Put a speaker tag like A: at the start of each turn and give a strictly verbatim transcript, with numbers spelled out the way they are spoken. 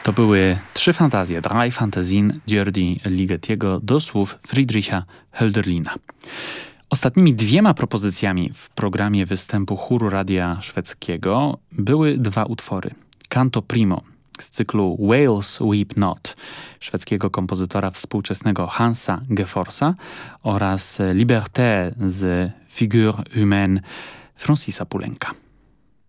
A: To były trzy fantazje, Drei Fantasien Giordi Ligetiego do słów Friedricha Hölderlina. Ostatnimi dwiema propozycjami w programie występu chóru radia szwedzkiego były dwa utwory. Canto Primo z cyklu Whales Weep Not szwedzkiego kompozytora współczesnego Hansa Geforsa oraz Liberté z Figure Humaine Francisa Poulenca.